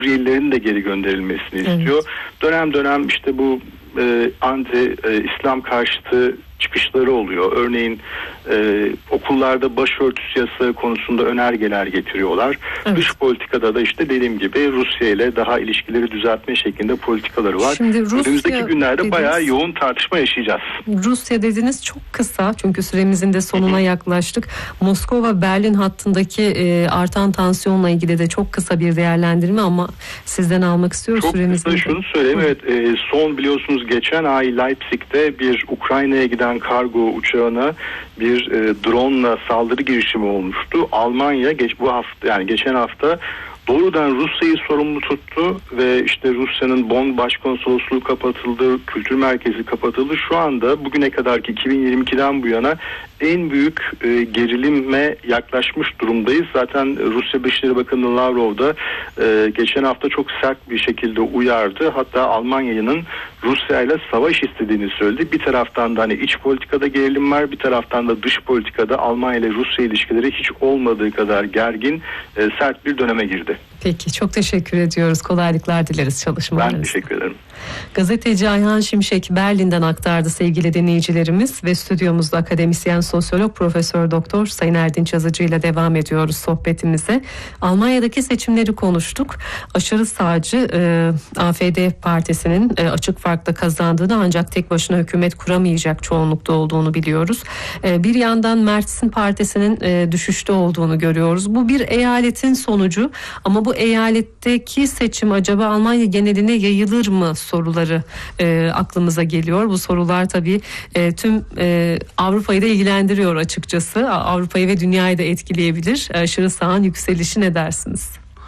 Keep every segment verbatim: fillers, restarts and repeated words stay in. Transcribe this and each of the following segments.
Suriyelilerin de geri gönderilmesini istiyor. Evet. Dönem dönem işte bu e, anti e, İslam karşıtı çıkışları oluyor. Örneğin e, okullarda başörtüsü yasağı konusunda önergeler getiriyorlar. Evet. Dış politikada da işte dediğim gibi Rusya ile daha ilişkileri düzeltme şeklinde politikaları var. Önümüzdeki günlerde dediniz, bayağı yoğun tartışma yaşayacağız. Rusya dediniz, çok kısa çünkü süremizin de sonuna Hı-hı. yaklaştık. Moskova-Berlin hattındaki e, artan tansiyonla ilgili de çok kısa bir değerlendirme ama sizden almak istiyoruz. Çok kısa şunu söyleyeyim. Hı. Evet, e, son biliyorsunuz geçen ay Leipzig'te bir Ukrayna'ya giden kargo uçağına bir e, drone'la saldırı girişimi olmuştu. Almanya geç bu hafta yani geçen hafta doğrudan Rusya'yı sorumlu tuttu ve işte Rusya'nın Bonn Başkonsolosluğu kapatıldı, kültür merkezi kapatıldı. Şu anda bugüne kadarki iki bin yirmi ikiden bu yana en büyük e, gerilime yaklaşmış durumdayız. Zaten Rusya Dışişleri Bakanı Lavrov da e, geçen hafta çok sert bir şekilde uyardı. Hatta Almanya'nın Rusya ile savaş istediğini söyledi. Bir taraftan da hani iç politikada gerilim var, bir taraftan da dış politikada Almanya ile Rusya ilişkileri hiç olmadığı kadar gergin, e, sert bir döneme girdi. Peki, çok teşekkür ediyoruz. Kolaylıklar dileriz çalışmalarınızda. Ben teşekkür ederim. Gazeteci Ayhan Şimşek Berlin'den aktardı sevgili dinleyicilerimiz ve stüdyomuzda akademisyen sosyolog Profesör Doktor Sayın Erdinç Yazıcı ile devam ediyoruz sohbetimize. Almanya'daki seçimleri konuştuk. Aşırı sağcı e, A F D partisinin e, açık farkla kazandığını ancak tek başına hükümet kuramayacak çoğunlukta olduğunu biliyoruz. E, bir yandan Merz'in partisinin e, düşüşte olduğunu görüyoruz. Bu bir eyaletin sonucu ama bu eyaletteki seçim acaba Almanya geneline yayılır mı soruları e, aklımıza geliyor. Bu sorular tabii e, tüm e, Avrupa'yı da ilgilendiriyor açıkçası. Avrupa'yı ve dünyayı da etkileyebilir. Aşırı sağın yükselişi ne dersiniz?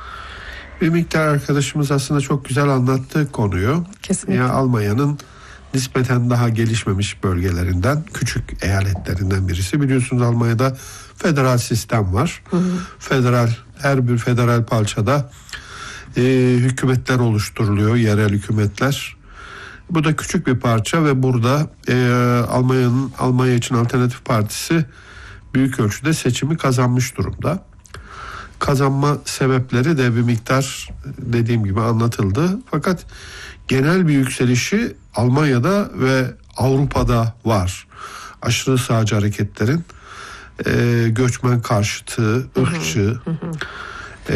Bir miktar arkadaşımız aslında çok güzel anlattı konuyu. Kesinlikle. Yani Almanya'nın nispeten daha gelişmemiş bölgelerinden, küçük eyaletlerinden birisi. Biliyorsunuz Almanya'da federal sistem var. Hı hı. Federal, her bir federal parçada e, hükümetler oluşturuluyor, yerel hükümetler. Bu da küçük bir parça ve burada e, Almanya'nın Almanya için Alternatif Partisi büyük ölçüde seçimi kazanmış durumda. Kazanma sebepleri de bir miktar dediğim gibi anlatıldı. Fakat genel bir yükselişi Almanya'da ve Avrupa'da var. Aşırı sağcı hareketlerin e, göçmen karşıtı, ırkçı. e,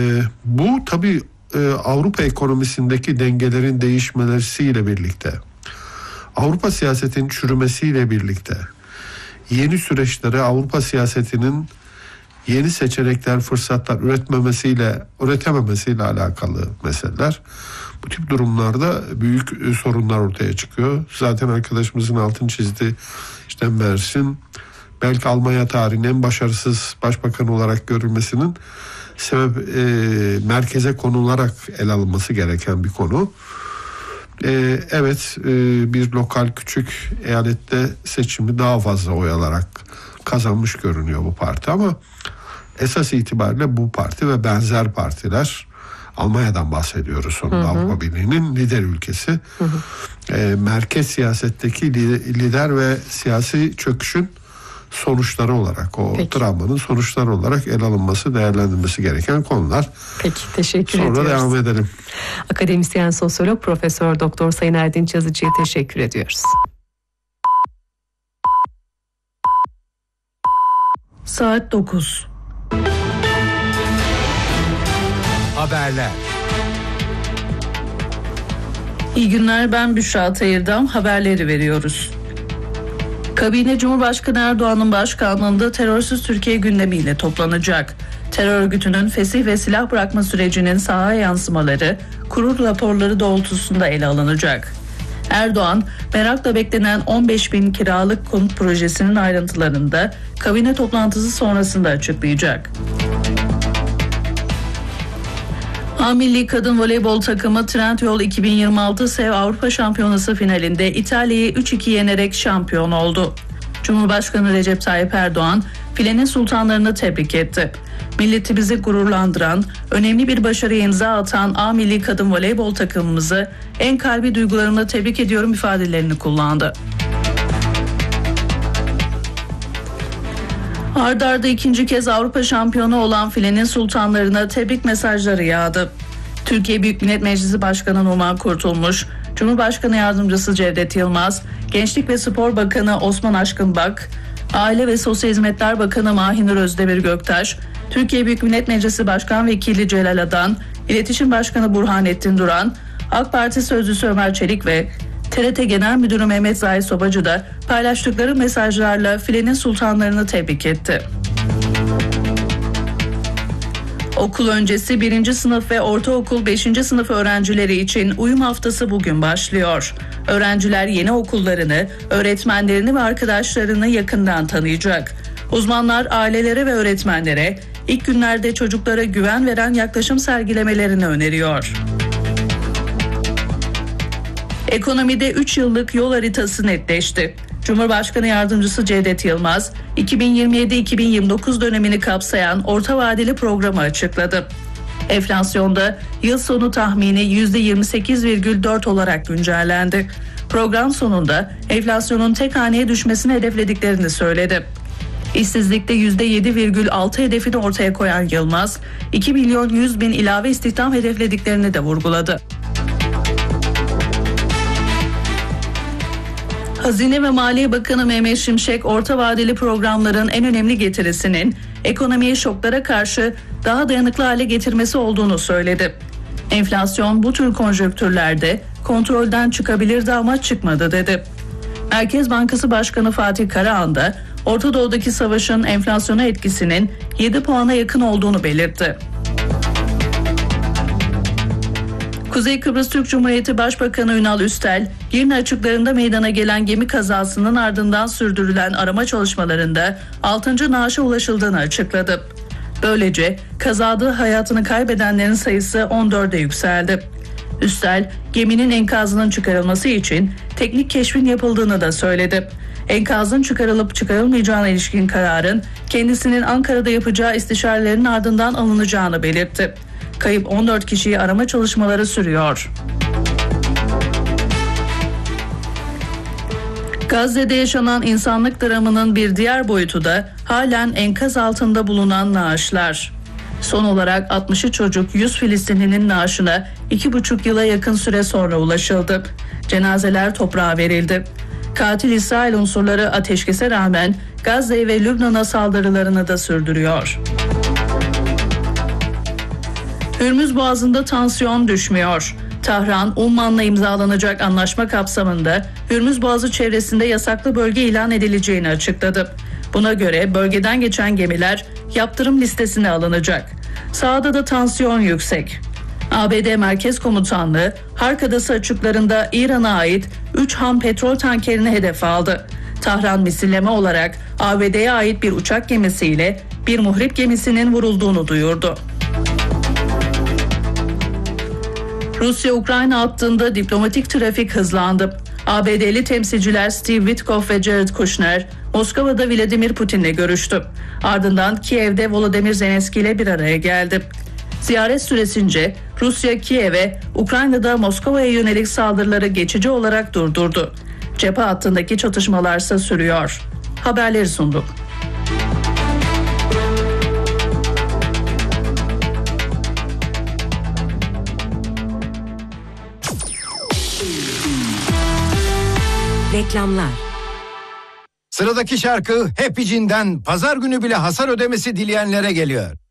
bu tabii e, Avrupa ekonomisindeki dengelerin değişmesiyle birlikte, Avrupa siyasetinin çürümesiyle birlikte, yeni süreçlere Avrupa siyasetinin yeni seçenekler, fırsatlar üretmemesiyle, üretememesiyle alakalı meseleler. Bu tip durumlarda büyük sorunlar ortaya çıkıyor. Zaten arkadaşımızın altını çizdi. İşte Merz'in belki Almanya tarihinin en başarısız başbakan olarak görülmesinin sebep e, merkeze konularak ele alınması gereken bir konu. E, evet e, bir lokal küçük eyalette seçimi daha fazla oy alarak kazanmış görünüyor bu parti ama esas itibariyle bu parti ve benzer partiler, Almanya'dan bahsediyoruz sonunda, Avrupa Birliği'nin lider ülkesi. Hı hı. E, merkez siyasetteki lider ve siyasi çöküşün sonuçları olarak, o Peki. travmanın sonuçları olarak ele alınması, değerlendirilmesi gereken konular. Peki, teşekkür Sonra ediyoruz. Sonra devam edelim. Akademisyen sosyolog Profesör Doktor Sayın Erdinç Yazıcı'ya teşekkür ediyoruz. Saat dokuz. Haberler. İyi günler, ben Büşra Tayırdam. Haberleri veriyoruz. Kabine Cumhurbaşkanı Erdoğan'ın başkanlığında terörsüz Türkiye gündemiyle toplanacak. Terör örgütünün fesih ve silah bırakma sürecinin sahaya yansımaları, kurul raporları doğrultusunda ele alınacak. Erdoğan, merakla beklenen on beş bin kiralık konut projesinin ayrıntılarını da kabine toplantısı sonrasında açıklayacak. A Milli Kadın Voleybol takımı Trendyol iki bin yirmi altı Sev Avrupa Şampiyonası finalinde İtalya'yı üç iki yenerek şampiyon oldu. Cumhurbaşkanı Recep Tayyip Erdoğan filenin sultanlarını tebrik etti. Milletimizi gururlandıran, önemli bir başarıya imza atan A Milli Kadın Voleybol takımımızı en kalbi duygularımla tebrik ediyorum ifadelerini kullandı. Arda arda ikinci kez Avrupa şampiyonu olan filenin sultanlarına tebrik mesajları yağdı. Türkiye Büyük Millet Meclisi Başkanı Numan Kurtulmuş, Cumhurbaşkanı Yardımcısı Cevdet Yılmaz, Gençlik ve Spor Bakanı Osman Aşkınbak, Aile ve Sosyal Hizmetler Bakanı Mahinur Özdemir Göktaş, Türkiye Büyük Millet Meclisi Başkan Vekili Celal Adan, İletişim Başkanı Burhanettin Duran, AK Parti Sözcüsü Ömer Çelik ve T R T Genel Müdürü Mehmet Zahid Sobacı da paylaştıkları mesajlarla filenin sultanlarını tebrik etti. Okul öncesi birinci sınıf ve ortaokul beşinci sınıf öğrencileri için uyum haftası bugün başlıyor. Öğrenciler yeni okullarını, öğretmenlerini ve arkadaşlarını yakından tanıyacak. Uzmanlar ailelere ve öğretmenlere ilk günlerde çocuklara güven veren yaklaşım sergilemelerini öneriyor. Ekonomide üç yıllık yol haritası netleşti. Cumhurbaşkanı Yardımcısı Cevdet Yılmaz, iki bin yirmi yedi iki bin yirmi dokuz dönemini kapsayan orta vadeli programı açıkladı. Enflasyonda yıl sonu tahmini yüzde yirmi sekiz virgül dört olarak güncellendi. Program sonunda enflasyonun tek haneye düşmesini hedeflediklerini söyledi. İşsizlikte yüzde yedi virgül altı hedefini ortaya koyan Yılmaz, iki milyon yüz bin ilave istihdam hedeflediklerini de vurguladı. Hazine ve Maliye Bakanı Mehmet Şimşek, orta vadeli programların en önemli getirisinin ekonomiyi şoklara karşı daha dayanıklı hale getirmesi olduğunu söyledi. Enflasyon bu tür konjonktürlerde kontrolden çıkabilirdi ama çıkmadı dedi. Merkez Bankası Başkanı Fatih Karahan da Orta Doğu'daki savaşın enflasyona etkisinin yedi puana yakın olduğunu belirtti. Kuzey Kıbrıs Türk Cumhuriyeti Başbakanı Ünal Üstel, Girne açıklarında meydana gelen gemi kazasının ardından sürdürülen arama çalışmalarında altıncı naaşa ulaşıldığını açıkladı. Böylece kazada hayatını kaybedenlerin sayısı on dörde yükseldi. Üstel, geminin enkazının çıkarılması için teknik keşfin yapıldığını da söyledi. Enkazın çıkarılıp çıkarılmayacağına ilişkin kararın kendisinin Ankara'da yapacağı istişarelerin ardından alınacağını belirtti. Kayıp on dört kişiyi arama çalışmaları sürüyor. Gazze'de yaşanan insanlık dramının bir diğer boyutu da halen enkaz altında bulunan naaşlar. Son olarak altmışı çocuk yüz Filistinlinin naaşına iki buçuk yıla yakın süre sonra ulaşıldı. Cenazeler toprağa verildi. Katil İsrail unsurları ateşkese rağmen Gazze ve Lübnan'a saldırılarını da sürdürüyor. Hürmüz Boğazı'nda tansiyon düşmüyor. Tahran, Umman'la imzalanacak anlaşma kapsamında Hürmüz Boğazı çevresinde yasaklı bölge ilan edileceğini açıkladı. Buna göre bölgeden geçen gemiler yaptırım listesine alınacak. Sahada da tansiyon yüksek. A B D Merkez Komutanlığı, Hark Adası açıklarında İran'a ait üç ham petrol tankerini hedef aldı. Tahran misilleme olarak A B D'ye ait bir uçak gemisiyle bir muhrip gemisinin vurulduğunu duyurdu. Rusya-Ukrayna hattında diplomatik trafik hızlandı. A B D'li temsilciler Steve Witkoff ve Jared Kushner, Moskova'da Vladimir Putin'le görüştü. Ardından Kiev'de Volodymyr Zelenski ile bir araya geldi. Ziyaret süresince Rusya Kiev'e, Ukrayna'da Moskova'ya yönelik saldırıları geçici olarak durdurdu. Cephe hattındaki çatışmalarsa sürüyor. Haberleri sunduk. Reklamlar. Sıradaki şarkı Happy Jean'den pazar günü bile hasar ödemesi dileyenlere geliyor.